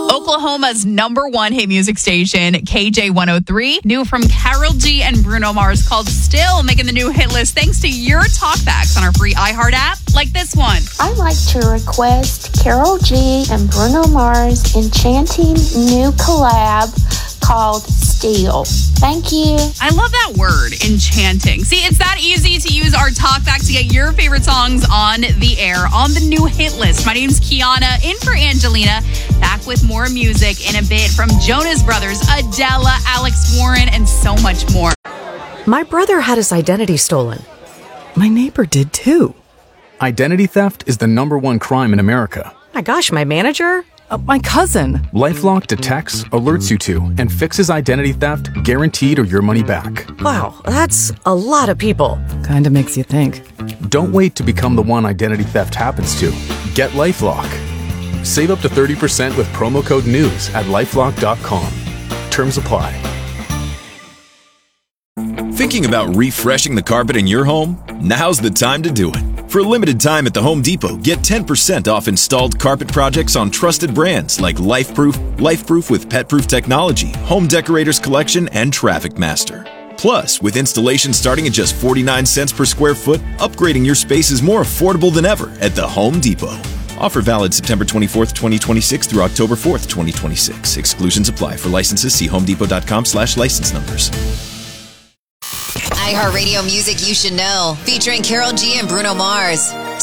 Oklahoma's #1 hit music station, KJ103. New from Karol G and Bruno Mars called Still, making the new hit list thanks to your talkbacks on our free iHeart app, like this one. I'd like to request Karol G and Bruno Mars enchanting new collab called Still. Thank you. I love that word, enchanting. See, it's that easy to use our talkbacks to get your favorite songs on the air on the new hit list. My name's Kiana, in for Angelina. Back with more music in a bit from Jonas Brothers, Adele, Alex Warren, and so much more. My brother had his identity stolen. My neighbor did too. Identity theft is the #1 crime in America. My gosh, my manager? My cousin. LifeLock detects, alerts you to, and fixes identity theft guaranteed or your money back. Wow, that's a lot of people. Kinda makes you think. Don't wait to become the one identity theft happens to. Get LifeLock. Save up to 30% with promo code NEWS at LifeLock.com. Terms apply. Thinking about refreshing the carpet in your home? Now's the time to do it. For a limited time at the Home Depot, get 10% off installed carpet projects on trusted brands like LifeProof with pet-proof technology, Home Decorators Collection, and Traffic Master. Plus, with installation starting at just 49 cents per square foot, upgrading your space is more affordable than ever at the Home Depot. Offer valid September 24th, 2026 through October 4th, 2026. Exclusions apply. For licenses, see homedepot.com/license numbers. iHeartRadio music you should know, featuring Karol G and Bruno Mars.